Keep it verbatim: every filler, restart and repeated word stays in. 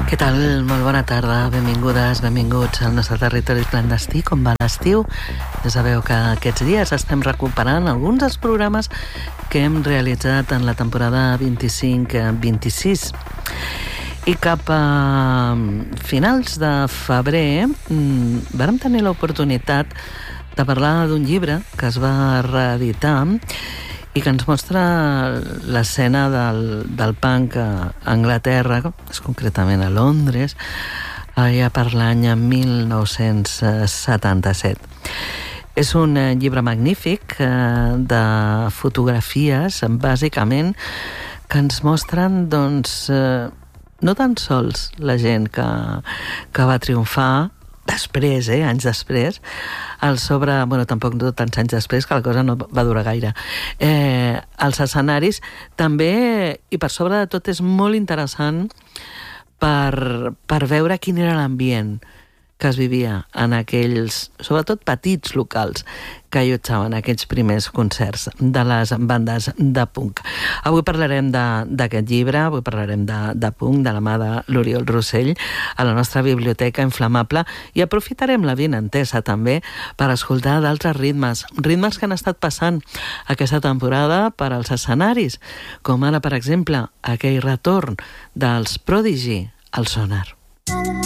Què tal? Molt bona tarda, benvingudes, benvinguts al nostre territori clandestí. Com va l'estiu? Ja sabeu que aquests dies estem recuperant alguns dels programes que hem realitzat en la temporada vint-i-cinc vint-i-sis. I cap a finals de febrer vam tenir l'oportunitat de parlar d'un llibre que es va reeditar i que ens mostra l'escena del, del punk a Anglaterra, concretament a Londres, allà per l'any mil nou-cents setanta-set. És un llibre magnífic de fotografies, bàsicament, que ens mostren, doncs, no tan sols la gent que, que va triomfar, després, eh, anys després, el sobre, bueno, tampoc no tants anys després, que la cosa no va durar gaire, eh, els escenaris també, i per sobre de tot és molt interessant per, per veure quin era l'ambient que es vivia en aquells, sobretot petits locals, que allotjaven aquells primers concerts de les bandes de punk. Avui parlarem d'aquest llibre, avui parlarem de, de punk, de la mà de l'Oriol Rossell, a la nostra biblioteca inflamable, i aprofitarem la vinentesa també per escoltar d'altres ritmes, ritmes que han estat passant aquesta temporada per als escenaris, com ara, per exemple, aquell retorn dels Prodigy al Sonar.